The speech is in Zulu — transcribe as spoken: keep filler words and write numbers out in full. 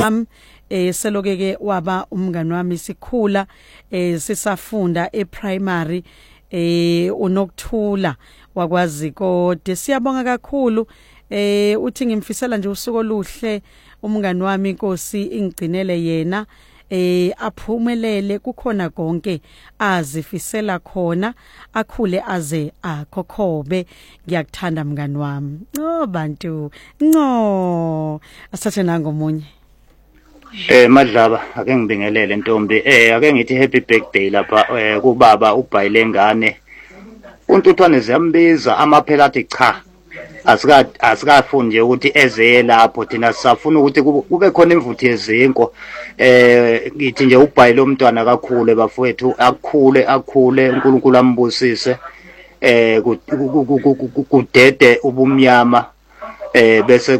wami eh selokeke waba umngani wami sikhula eh sisafunda ePrimary eh uNokthula wakwazi kodwa siyabonga kakhulu eh uthi ngimfisela nje usuku oluhle umngani wami inkosi ingigcinele yena eh aphumelele kukhona konke azifisela khona akhule aze akhokhobe ngiyakuthanda mngani wami no bantu no asathe nangomunye Eh Madlaba ake ngibingelele ntombi eh ake ngithi happy birthday lapha eh kubaba ubhayile ngane untuthwane ziyambiza amaphela athi cha asika asikafuni nje ukuthi eze lapho thina sisafuna ukuthi kube khona imvuthi yezinko eh ngithi nje ubhayile umntwana kakhulu bafowethu akukhule akukhule uNkulunkulu ambusise eh kudede ubumnyama eh bese